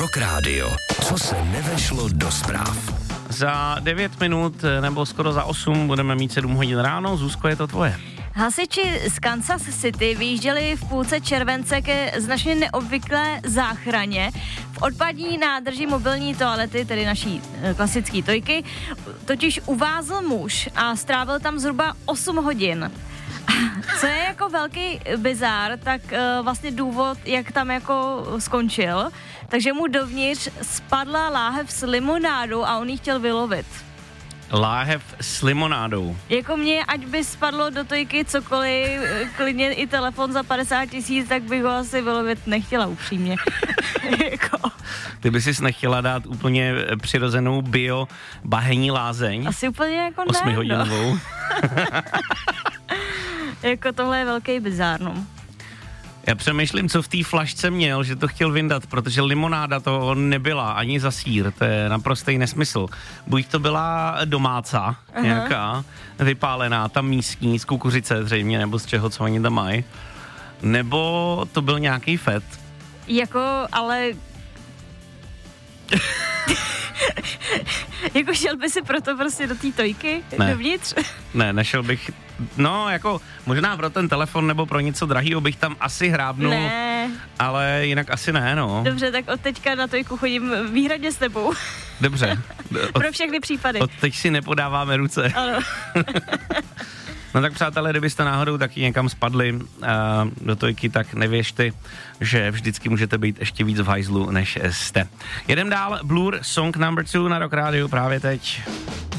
Rock Radio. Co se nevešlo do zpráv? Za 9 minut nebo skoro za 8 budeme mít 7 hodin ráno. Zuzko, je to tvoje. Hasiči z Kansas City vyjížděli v půlce července ke značně neobvyklé záchraně. V odpadní nádrži mobilní toalety, tedy naší klasické tojky, totiž uvázl muž a strávil tam zhruba 8 hodin. Co je jako velký bizár, tak vlastně důvod, jak tam jako skončil, takže mu dovnitř spadla láhev s limonádou a on ji chtěl vylovit. Láhev s limonádou. Jako mě, ať by spadlo do tojky cokoliv, klidně i telefon za 50 000, tak bych ho asi vylovit nechtěla upřímně. Jako. Ty by si nechtěla dát úplně přirozenou bio bahenní lázeň? Asi úplně jako ne. 8hodinovou. No. Jako tohle je velký bizár, no. Já přemýšlím, co v té flašce měl, že to chtěl vyndat, protože limonáda to nebyla ani za sýr, to je naprostý nesmysl. Buď to byla domáca, nějaká, vypálená, tam místní, z kukuřice zřejmě, nebo z čeho, co oni tam mají, nebo to byl nějaký fet. Jako, ale... Jako šel by si proto prostě do té tojky? Ne. Dovnitř? Ne, nešel bych, no jako možná pro ten telefon nebo pro něco drahýho bych tam asi hrábnul, Ne. ale jinak asi ne, no. Dobře, tak od teďka na tojku chodím výhradně s tebou. Dobře. Pro všechny případy. Od teď si nepodáváme ruce. Ano. No tak přátelé, kdybyste náhodou taky někam spadli do tojky, tak nevěřte, že vždycky můžete být ještě víc v hajzlu, než jste. Jedem dál, Blur, Song No. 2 na Rock Radio právě teď.